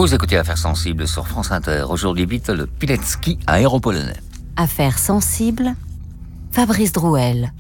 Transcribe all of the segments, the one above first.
Vous écoutez Affaires sensibles sur France Inter. Aujourd'hui, Witold Pilecki, un héros polonais. Affaires sensibles, Fabrice Drouel.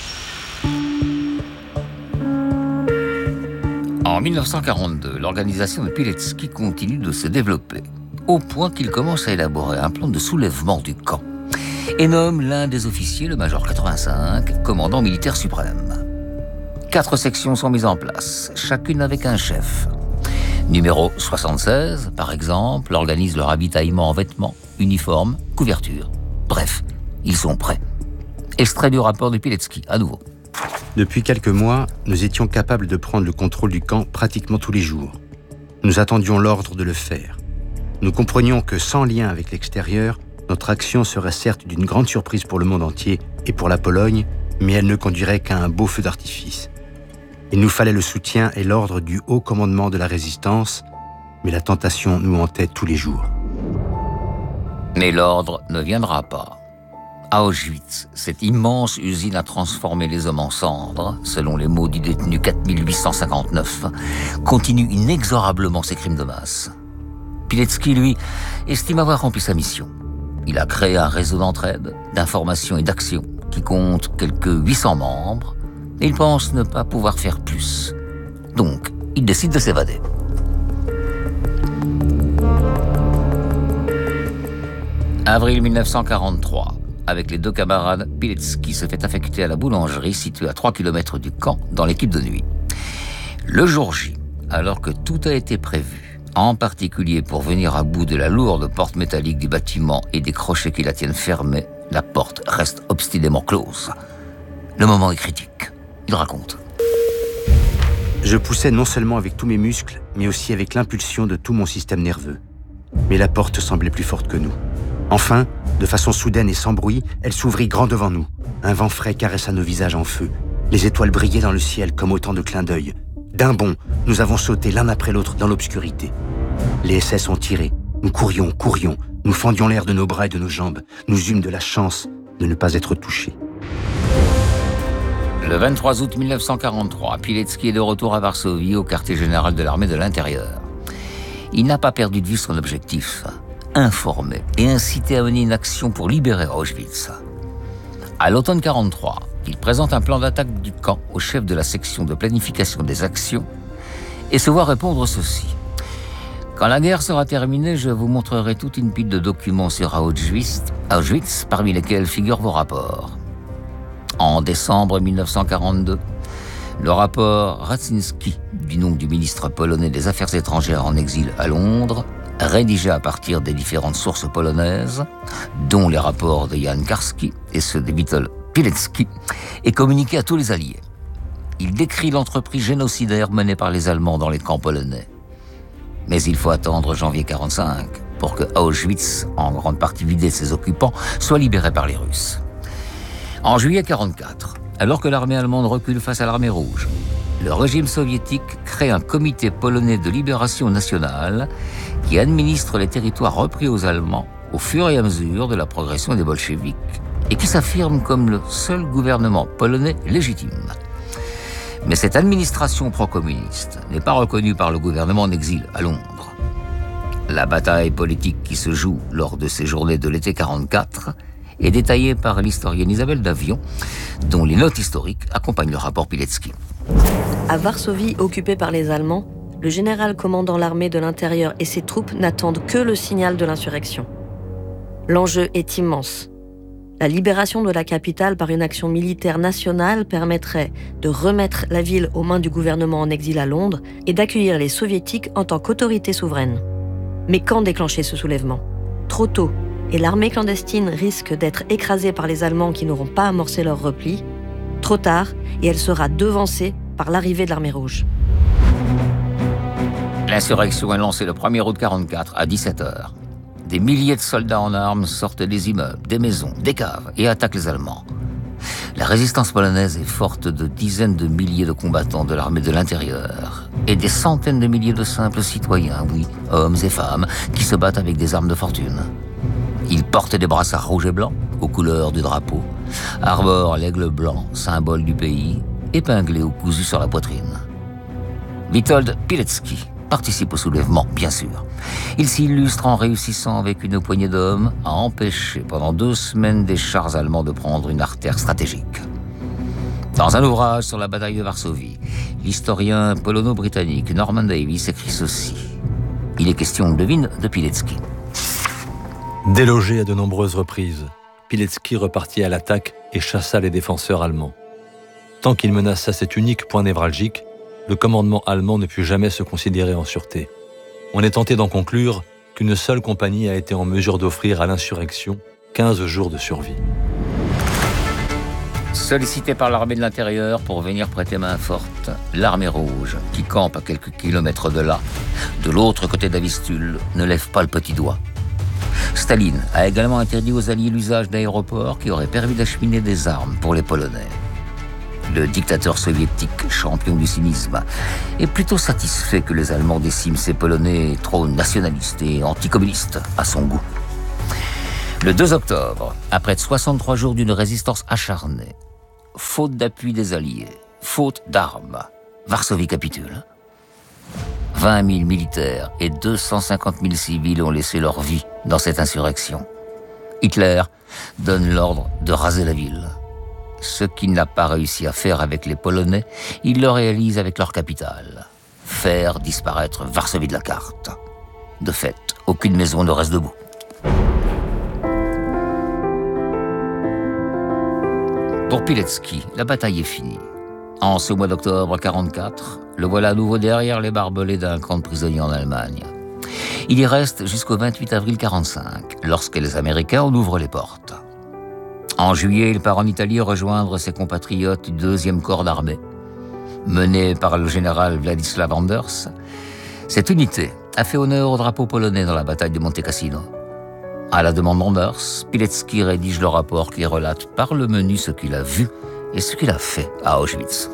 En 1942, l'organisation de Pilecki continue de se développer, au point qu'il commence à élaborer un plan de soulèvement du camp et nomme l'un des officiers, le major 85, commandant militaire suprême. 4 sections sont mises en place, chacune avec un chef. Numéro 76, par exemple, organise le ravitaillement en vêtements, uniformes, couvertures. Bref, ils sont prêts. Extrait du rapport de Pilecki, à nouveau. Depuis quelques mois, nous étions capables de prendre le contrôle du camp pratiquement tous les jours. Nous attendions l'ordre de le faire. Nous comprenions que sans lien avec l'extérieur, notre action serait certes d'une grande surprise pour le monde entier et pour la Pologne, mais elle ne conduirait qu'à un beau feu d'artifice. Il nous fallait le soutien et l'ordre du haut commandement de la résistance, mais la tentation nous hantait tous les jours. Mais l'ordre ne viendra pas. À Auschwitz, cette immense usine a transformé les hommes en cendres, selon les mots du détenu 4859, continue inexorablement ses crimes de masse. Pilecki, lui, estime avoir rempli sa mission. Il a créé un réseau d'entraide, d'information et d'action qui compte quelques 800 membres, et il pense ne pas pouvoir faire plus. Donc, il décide de s'évader. Avril 1943. Avec les 2 camarades, Pilecki se fait affecter à la boulangerie située à 3 km du camp dans l'équipe de nuit. Le jour J, alors que tout a été prévu, en particulier pour venir à bout de la lourde porte métallique du bâtiment et des crochets qui la tiennent fermée, la porte reste obstinément close. Le moment est critique. Il raconte. Je poussais non seulement avec tous mes muscles, mais aussi avec l'impulsion de tout mon système nerveux. Mais la porte semblait plus forte que nous. Enfin, de façon soudaine et sans bruit, elle s'ouvrit grand devant nous. Un vent frais caressa nos visages en feu. Les étoiles brillaient dans le ciel comme autant de clins d'œil. D'un bond, nous avons sauté l'un après l'autre dans l'obscurité. Les SS ont tiré. Nous courions. Nous fendions l'air de nos bras et de nos jambes. Nous eûmes de la chance de ne pas être touchés. Le 23 août 1943, Pilecki est de retour à Varsovie, au quartier général de l'armée de l'intérieur. Il n'a pas perdu de vue son objectif, informer et inciter à mener une action pour libérer Auschwitz. À l'automne 1943, il présente un plan d'attaque du camp au chef de la section de planification des actions et se voit répondre ceci. Quand la guerre sera terminée, je vous montrerai toute une pile de documents sur Auschwitz, parmi lesquels figurent vos rapports. En décembre 1942, le rapport Radzinski, du nom du ministre polonais des Affaires étrangères en exil à Londres, rédigé à partir des différentes sources polonaises, dont les rapports de Jan Karski et ceux de Witold Pilecki, est communiqué à tous les Alliés. Il décrit l'entreprise génocidaire menée par les Allemands dans les camps polonais. Mais il faut attendre janvier 1945 pour que Auschwitz, en grande partie vidé de ses occupants, soit libéré par les Russes. En juillet 1944, alors que l'armée allemande recule face à l'armée rouge, le régime soviétique crée un comité polonais de libération nationale qui administre les territoires repris aux Allemands au fur et à mesure de la progression des bolcheviks et qui s'affirme comme le seul gouvernement polonais légitime. Mais cette administration pro-communiste n'est pas reconnue par le gouvernement en exil à Londres. La bataille politique qui se joue lors de ces journées de l'été 1944 est détaillée par l'historienne Isabelle Davion, dont les notes historiques accompagnent le rapport Pilecki. À Varsovie, occupée par les Allemands, le général commandant l'armée de l'intérieur et ses troupes n'attendent que le signal de l'insurrection. L'enjeu est immense. La libération de la capitale par une action militaire nationale permettrait de remettre la ville aux mains du gouvernement en exil à Londres et d'accueillir les soviétiques en tant qu'autorité souveraine. Mais quand déclencher ce soulèvement ? Trop tôt, et l'armée clandestine risque d'être écrasée par les Allemands qui n'auront pas amorcé leur repli. Trop tard, et elle sera devancée par l'arrivée de l'armée rouge. L'insurrection est lancée le 1er août 1944 à 17h. Des milliers de soldats en armes sortent des immeubles, des maisons, des caves et attaquent les Allemands. La résistance polonaise est forte de dizaines de milliers de combattants de l'armée de l'intérieur et des centaines de milliers de simples citoyens, oui, hommes et femmes, qui se battent avec des armes de fortune. Ils portent des brassards rouges et blancs, aux couleurs du drapeau, arborent l'aigle blanc, symbole du pays, épinglé ou cousu sur la poitrine. Witold Pilecki participe au soulèvement, bien sûr. Il s'illustre en réussissant avec une poignée d'hommes à empêcher pendant 2 semaines des chars allemands de prendre une artère stratégique. Dans un ouvrage sur la bataille de Varsovie, l'historien polono-britannique Norman Davies écrit ceci. Il est question, devine, de Pilecki. Délogé à de nombreuses reprises, Pilecki repartit à l'attaque et chassa les défenseurs allemands. Tant qu'il menaça cet unique point névralgique, le commandement allemand ne put jamais se considérer en sûreté. On est tenté d'en conclure qu'une seule compagnie a été en mesure d'offrir à l'insurrection 15 jours de survie. Sollicité par l'armée de l'intérieur pour venir prêter main forte, l'armée rouge, qui campe à quelques kilomètres de là, de l'autre côté d'Avistule, ne lève pas le petit doigt. Staline a également interdit aux Alliés l'usage d'aéroports qui auraient permis d'acheminer des armes pour les Polonais. Le dictateur soviétique, champion du cynisme, est plutôt satisfait que les Allemands déciment ces Polonais trop nationalistes et anticommunistes à son goût. Le 2 octobre, après 63 jours d'une résistance acharnée, faute d'appui des Alliés, faute d'armes, Varsovie capitule. 20 000 militaires et 250 000 civils ont laissé leur vie dans cette insurrection. Hitler donne l'ordre de raser la ville. Ce qu'il n'a pas réussi à faire avec les Polonais, il le réalise avec leur capitale. Faire disparaître Varsovie de la carte. De fait, aucune maison ne reste debout. Pour Pilecki, la bataille est finie. En ce mois d'octobre 1944, le voilà à nouveau derrière les barbelés d'un camp de prisonniers en Allemagne. Il y reste jusqu'au 28 avril 1945, lorsque les Américains en ouvrent les portes. En juillet, il part en Italie rejoindre ses compatriotes du 2e corps d'armée. Mené par le général Władysław Anders, cette unité a fait honneur au drapeau polonais dans la bataille de Monte Cassino. À la demande d'Anders, Pilecki rédige le rapport qui relate par le menu ce qu'il a vu et ce qu'il a fait à Auschwitz.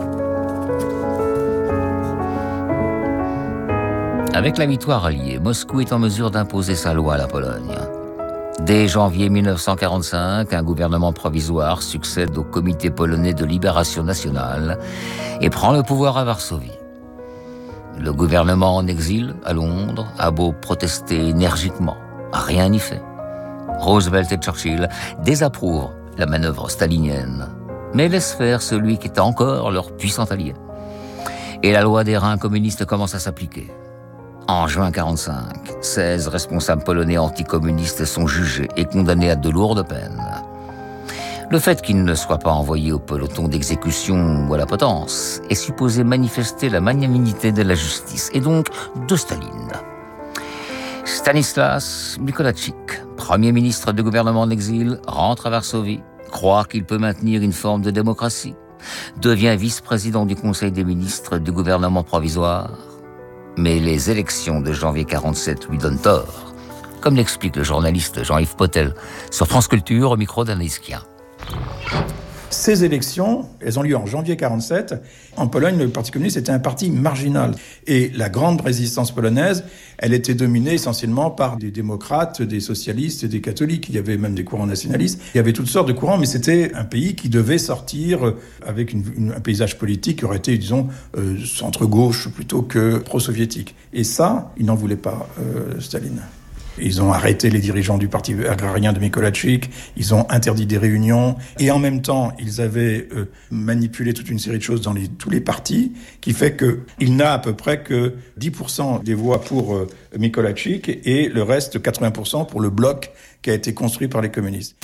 Avec la victoire alliée, Moscou est en mesure d'imposer sa loi à la Pologne. Dès janvier 1945, un gouvernement provisoire succède au Comité polonais de libération nationale et prend le pouvoir à Varsovie. Le gouvernement en exil, à Londres, a beau protester énergiquement, rien n'y fait. Roosevelt et Churchill désapprouvent la manœuvre stalinienne, mais laissent faire celui qui est encore leur puissant allié. Et la loi des reins communistes commence à s'appliquer. En juin 1945, 16 responsables polonais anticommunistes sont jugés et condamnés à de lourdes peines. Le fait qu'ils ne soient pas envoyés au peloton d'exécution ou à la potence est supposé manifester la magnanimité de la justice et donc de Staline. Stanislas Mikołajczyk, premier ministre du gouvernement en exil, rentre à Varsovie, croit qu'il peut maintenir une forme de démocratie, devient vice-président du Conseil des ministres du gouvernement provisoire. Mais les élections de janvier 1947 lui donnent tort, comme l'explique le journaliste Jean-Yves Potel sur France Culture au micro d'Anaïs Kien. Ces élections, elles ont lieu en janvier 1947. En Pologne, le Parti communiste était un parti marginal. Et la grande résistance polonaise, elle était dominée essentiellement par des démocrates, des socialistes et des catholiques. Il y avait même des courants nationalistes. Il y avait toutes sortes de courants, mais c'était un pays qui devait sortir avec un paysage politique qui aurait été, disons, centre-gauche plutôt que pro-soviétique. Et ça, il n'en voulait pas, Staline. Ils ont arrêté les dirigeants du parti agrarien de Mikołajczyk, ils ont interdit des réunions, et en même temps, ils avaient manipulé toute une série de choses dans tous les partis, qui fait qu'il n'a à peu près que 10% des voix pour Mikołajczyk, et le reste, 80% pour le bloc qui a été construit par les communistes.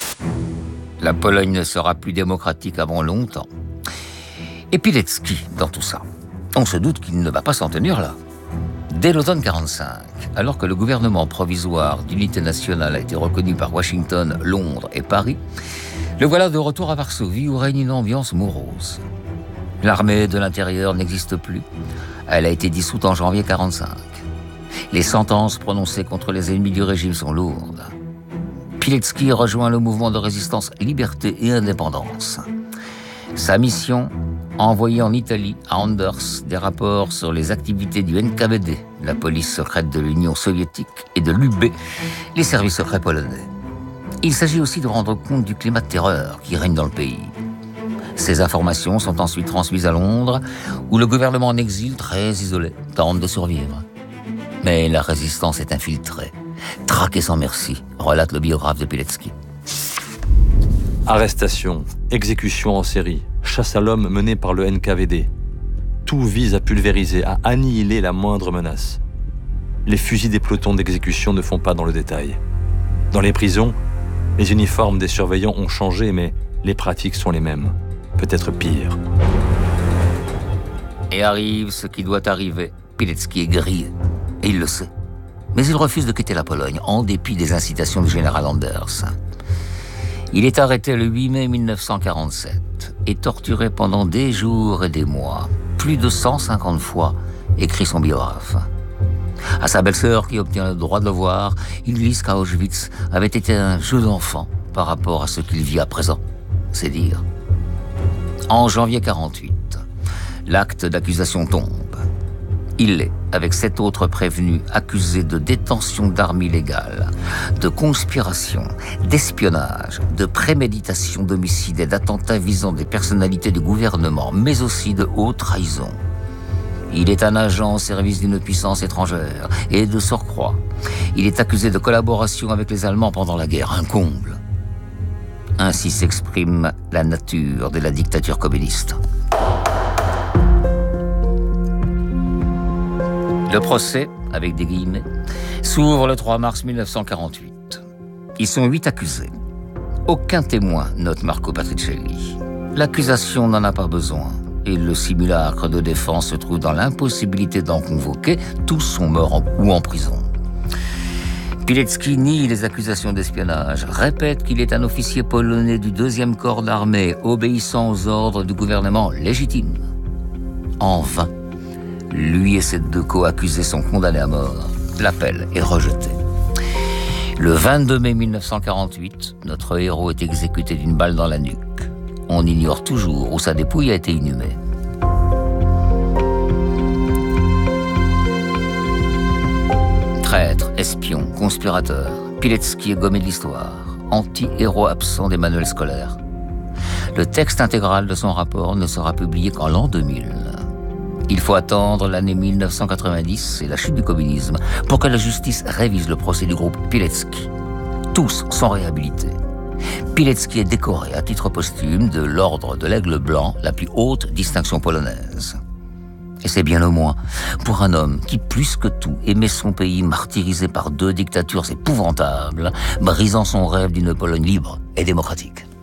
La Pologne ne sera plus démocratique avant longtemps. Et Pilecki, dans tout ça, on se doute qu'il ne va pas s'en tenir là. Dès l'automne 1945, alors que le gouvernement provisoire d'unité nationale a été reconnu par Washington, Londres et Paris, le voilà de retour à Varsovie où règne une ambiance morose. L'armée de l'intérieur n'existe plus. Elle a été dissoute en janvier 1945. Les sentences prononcées contre les ennemis du régime sont lourdes. Pilecki rejoint le mouvement de résistance Liberté et Indépendance. Sa mission, envoyer en Italie à Anders des rapports sur les activités du NKVD, la police secrète de l'Union soviétique, et de l'UB, les services secrets polonais. Il s'agit aussi de rendre compte du climat de terreur qui règne dans le pays. Ces informations sont ensuite transmises à Londres, où le gouvernement en exil, très isolé, tente de survivre. Mais la résistance est infiltrée, traquée sans merci, relate le biographe de Pilecki. Arrestations, exécutions en série, chasse à l'homme menée par le NKVD. Tout vise à pulvériser, à annihiler la moindre menace. Les fusils des pelotons d'exécution ne font pas dans le détail. Dans les prisons, les uniformes des surveillants ont changé, mais les pratiques sont les mêmes, peut-être pires. Et arrive ce qui doit arriver. Pilecki est grillé, et il le sait. Mais il refuse de quitter la Pologne, en dépit des incitations du général Anders. Il est arrêté le 8 mai 1947 et torturé pendant des jours et des mois, plus de 150 fois, écrit son biographe. À sa belle-sœur, qui obtient le droit de le voir, il glisse qu'à Auschwitz avait été un jeu d'enfant par rapport à ce qu'il vit à présent. C'est dire. En janvier 48, l'acte d'accusation tombe. Il est, avec 7 autres prévenus, accusé de détention d'armes illégales, de conspiration, d'espionnage, de préméditation d'homicide et d'attentats visant des personnalités du gouvernement, mais aussi de haute trahison. Il est un agent au service d'une puissance étrangère et de surcroît, il est accusé de collaboration avec les Allemands pendant la guerre, un comble. Ainsi s'exprime la nature de la dictature communiste. Le procès, avec des guillemets, s'ouvre le 3 mars 1948. Ils sont 8 accusés. Aucun témoin, note Marco Patricelli. L'accusation n'en a pas besoin. Et le simulacre de défense se trouve dans l'impossibilité d'en convoquer. Tous sont morts ou en prison. Pilecki nie les accusations d'espionnage, répète qu'il est un officier polonais du 2e corps d'armée, obéissant aux ordres du gouvernement légitime. En vain, lui et ses 2 co-accusés sont condamnés à mort. L'appel est rejeté. Le 22 mai 1948, notre héros est exécuté d'une balle dans la nuque. On ignore toujours où sa dépouille a été inhumée. Traître, espion, conspirateur, Pilecki est gommé de l'histoire, anti-héros absent des manuels scolaires. Le texte intégral de son rapport ne sera publié qu'en l'an 2000. Il faut attendre l'année 1990 et la chute du communisme pour que la justice révise le procès du groupe Pilecki. Tous sont réhabilités. Pilecki est décoré à titre posthume de l'ordre de l'Aigle Blanc, la plus haute distinction polonaise. Et c'est bien le moins pour un homme qui, plus que tout, aimait son pays martyrisé par 2 dictatures épouvantables, brisant son rêve d'une Pologne libre et démocratique.